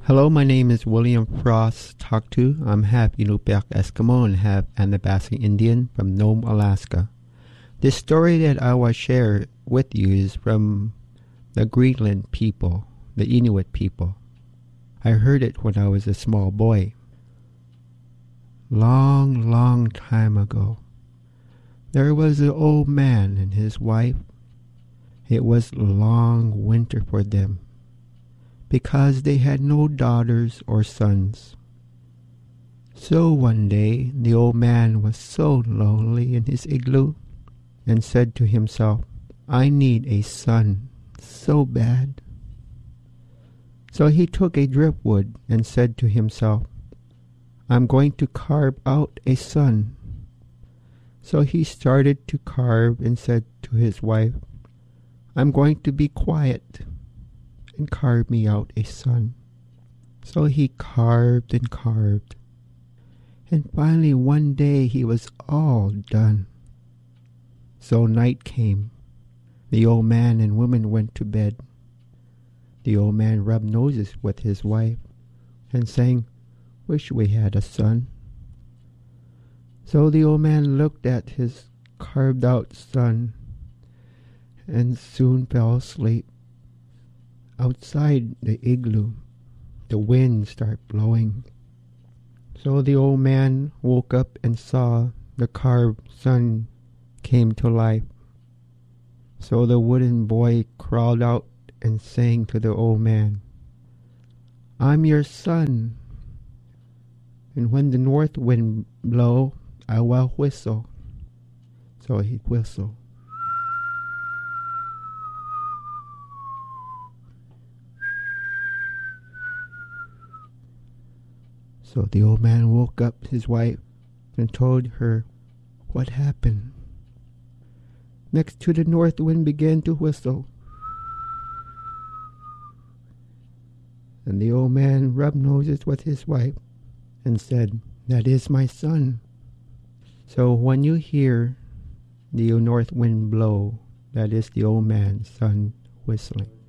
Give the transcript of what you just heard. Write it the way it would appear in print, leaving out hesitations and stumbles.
Hello, my name is William Frost Talktu. I'm half Inupiaq Eskimo and half Athabasca Indian from Nome, Alaska. This story that I will share with you is from the Greenland people, the Inuit people. I heard it when I was a small boy. Long, long time ago, there was an old man and his wife. It was long winter for them, because they had no daughters or sons. So one day the old man was so lonely in his igloo and said to himself, "I need a son so bad." So he took a driftwood and said to himself, "I'm going to carve out a son." So he started to carve and said to his wife, "I'm going to be quiet and carve me out a son." So he carved and carved, and finally one day he was all done. So night came. The old man and woman went to bed. The old man rubbed noses with his wife and sang, "Wish we had a son." So the old man looked at his carved out son and soon fell asleep. Outside the igloo, the wind started blowing. So the old man woke up and saw the carved son came to life. So the wooden boy crawled out and sang to the old man, "I'm your son, and when the north wind blow, I will whistle." So he whistled. So the old man woke up his wife and told her what happened. Next to the north wind began to whistle. And the old man rubbed noses with his wife and said, "That is my son." So when you hear the north wind blow, that is the old man's son whistling.